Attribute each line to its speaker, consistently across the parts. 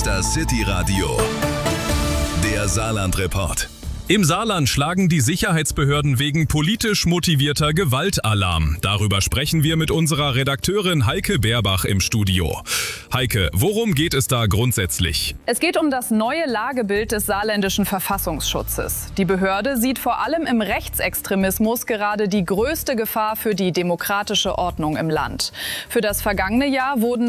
Speaker 1: ist das City Radio, der Saarland-Report.
Speaker 2: Im Saarland schlagen die Sicherheitsbehörden wegen politisch motivierter Gewalt Alarm. Darüber sprechen wir mit unserer Redakteurin Heike Beerbach im Studio. Heike, worum geht es da grundsätzlich?
Speaker 3: Es geht um das neue Lagebild des saarländischen Verfassungsschutzes. Die Behörde sieht vor allem im Rechtsextremismus gerade die größte Gefahr für die demokratische Ordnung im Land. Für das vergangene Jahr wurden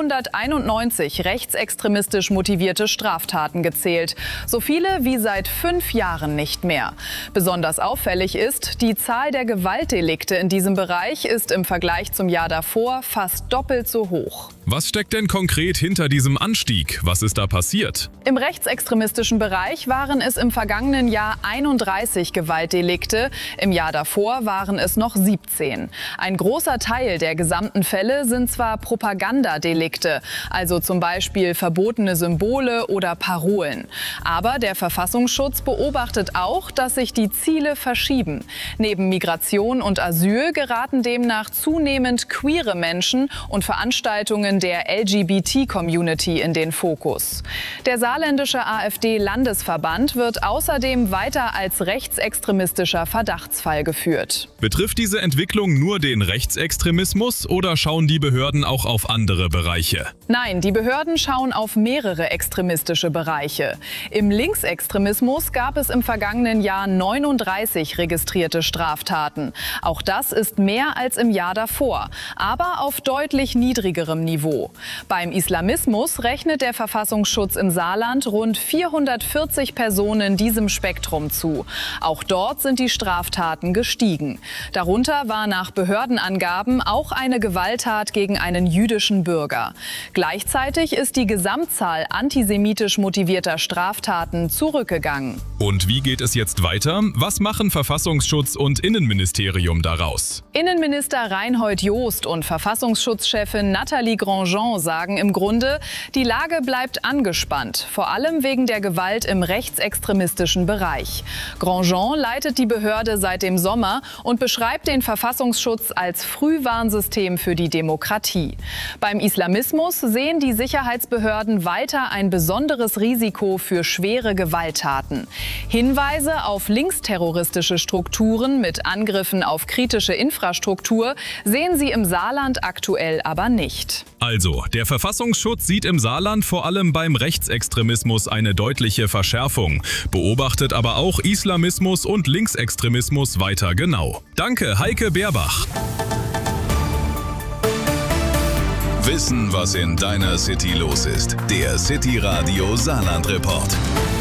Speaker 3: 491 rechtsextremistisch motivierte Straftaten gezählt. So viele wie seit 5 Jahren nicht mehr. Besonders auffällig ist, die Zahl der Gewaltdelikte in diesem Bereich ist im Vergleich zum Jahr davor fast doppelt so hoch.
Speaker 2: Was steckt denn konkret hinter diesem Anstieg? Was ist da passiert?
Speaker 3: Im rechtsextremistischen Bereich waren es im vergangenen Jahr 31 Gewaltdelikte. Im Jahr davor waren es noch 17. Ein großer Teil der gesamten Fälle sind zwar Propagandadelikte, also zum Beispiel verbotene Symbole oder Parolen. Aber der Verfassungsschutz beobachtet auch, dass sich die Ziele verschieben. Neben Migration und Asyl geraten demnach zunehmend queere Menschen und Veranstaltungen der LGBT-Community in den Fokus. Der saarländische AfD-Landesverband wird außerdem weiter als rechtsextremistischer Verdachtsfall geführt.
Speaker 2: Betrifft diese Entwicklung nur den Rechtsextremismus oder schauen die Behörden auch auf andere Bereiche?
Speaker 3: Nein, die Behörden schauen auf mehrere extremistische Bereiche. Im Linksextremismus gab es im vergangenen Jahr 39 registrierte Straftaten. Auch das ist mehr als im Jahr davor, aber auf deutlich niedrigerem Niveau. Beim Islamismus rechnet der Verfassungsschutz im Saarland rund 440 Personen diesem Spektrum zu. Auch dort sind die Straftaten gestiegen. Darunter war nach Behördenangaben auch eine Gewalttat gegen einen jüdischen Bürger. Gleichzeitig ist die Gesamtzahl antisemitisch motivierter Straftaten zurückgegangen.
Speaker 2: Und wie geht es jetzt weiter? Was machen Verfassungsschutz und Innenministerium daraus?
Speaker 3: Innenminister Reinhold Jost und Verfassungsschutzchefin Nathalie Grandjean sagen im Grunde, die Lage bleibt angespannt, vor allem wegen der Gewalt im rechtsextremistischen Bereich. Grandjean leitet die Behörde seit dem Sommer und beschreibt den Verfassungsschutz als Frühwarnsystem für die Demokratie. Beim Islamismus sehen die Sicherheitsbehörden weiter ein besonderes Risiko für schwere Gewalttaten. Hinweise auf linksterroristische Strukturen mit Angriffen auf kritische Infrastruktur sehen sie im Saarland aktuell aber nicht.
Speaker 2: Also, der Verfassungsschutz sieht im Saarland vor allem beim Rechtsextremismus eine deutliche Verschärfung, beobachtet aber auch Islamismus und Linksextremismus weiter genau. Danke, Heike Beerbach.
Speaker 1: Wissen, was in deiner City los ist. Der City Radio Saarland-Report.